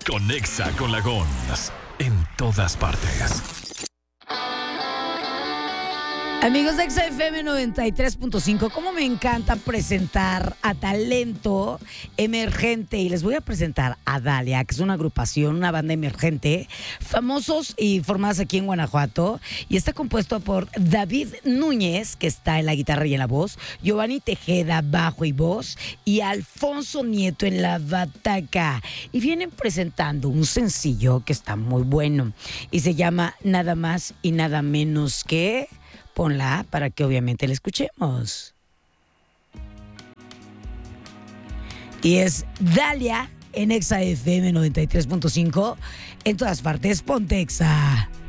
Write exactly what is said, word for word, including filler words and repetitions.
Conexa con la Gons en todas partes. Amigos de Exa F M noventa y tres punto cinco, cómo me encanta presentar a talento emergente. Y les voy a presentar a Dalia, que es una agrupación, una banda emergente, famosos y formadas aquí en Guanajuato. Y está compuesto por David Núñez, que está en la guitarra y en la voz, Giovanni Tejeda, bajo y voz, y Alfonso Nieto en la bataca. Y vienen presentando un sencillo que está muy bueno y se llama Nada Más y Nada Menos Que... Ponla para que obviamente la escuchemos. Y es Dalia en Exa F M noventa y tres punto cinco. En todas partes, ponte Exa.